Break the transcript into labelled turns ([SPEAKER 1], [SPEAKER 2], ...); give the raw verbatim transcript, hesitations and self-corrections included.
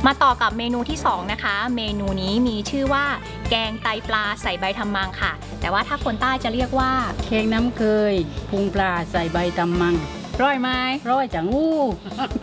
[SPEAKER 1] มาต่อกับเมนูที่สองนะคะเมนูนี้มีชื่อว่าแกงไตปลาใส่ใบทำมังค่ะแต่ว่าถ้าคนใต้จะเรียกว่า
[SPEAKER 2] แกงน้ำเคยพุงปลาใส่ใบตำมัง
[SPEAKER 1] ร้อยไหม
[SPEAKER 2] ร้อยจังงู